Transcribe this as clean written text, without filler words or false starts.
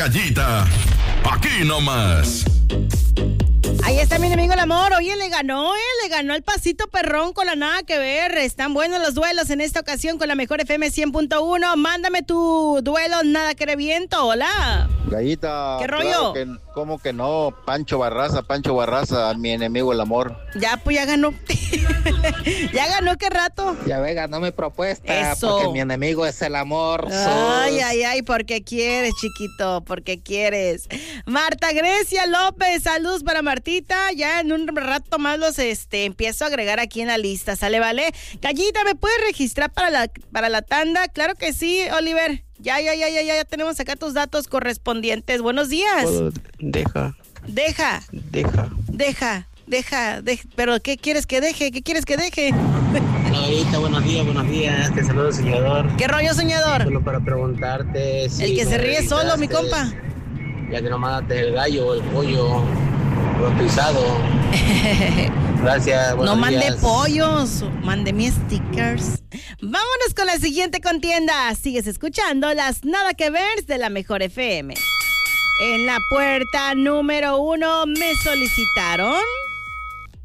Gallita, aquí nomás. Ahí está mi enemigo el amor. Oye, le ganó el pasito perrón con la nada que ver. Están buenos los duelos en esta ocasión con la mejor FM 100.1. Mándame tu duelo, nada que reviento. Hola. Gallita. ¿Qué rollo? Claro ¿cómo que no? Pancho Barraza, mi enemigo el amor. Ya, pues ya ganó. Ya ganó, ¿qué rato? Ya ve, ganó mi propuesta. Eso. Porque mi enemigo es el amor. Ay, porque quieres, chiquito, porque quieres. Marta Grecia López, saludos para Martita. Ya en un rato más los empiezo a agregar aquí en la lista, ¿sale, vale? Gallita, ¿me puedes registrar para la tanda? Claro que sí, Oliver. Ya tenemos acá tus datos correspondientes. Buenos días. Deja. ¿Pero qué quieres que deje? Ahorita, buenos días. Te saludo, soñador. ¿Qué rollo, soñador? Solo para preguntarte si El que se ríe revisaste, solo, mi compa. Ya que no mandaste el gallo o el pollo rostizado. Gracias, buenos No mandé días. pollos, mandé mis stickers. Vámonos con la siguiente contienda. Sigues escuchando las Nada que Ver de la Mejor FM. En la puerta número 1 me solicitaron